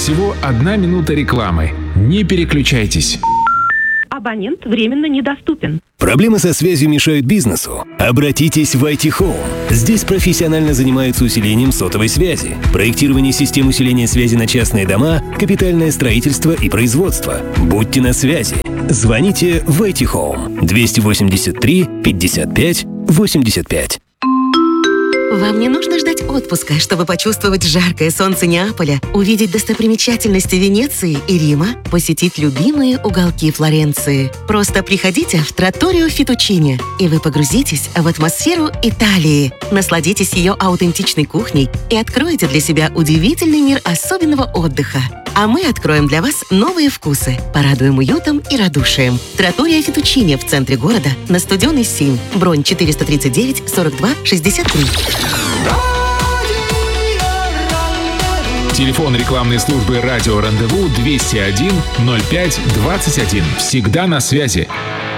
Всего 1 минута рекламы. Не переключайтесь. Абонент временно недоступен. Проблемы со связью мешают бизнесу? Обратитесь в IT Home. Здесь профессионально занимаются усилением сотовой связи, проектирование систем усиления связи на частные дома, капитальное строительство и производство. Будьте на связи. Звоните в IT Home 283 55 85. Вам не нужно ждать отпуска, чтобы почувствовать жаркое солнце Неаполя, увидеть достопримечательности Венеции и Рима, посетить любимые уголки Флоренции. Просто приходите в Тратторио Фетучини, и вы погрузитесь в атмосферу Италии. Насладитесь ее аутентичной кухней и откроете для себя удивительный мир особенного отдыха. А мы откроем для вас новые вкусы, порадуем уютом и радушием. Тратторио Фетучини в центре города, на Студенной 7. Бронь 439 42 63. Телефон рекламной службы «Радио Рандеву» 201 05 21. Всегда на связи.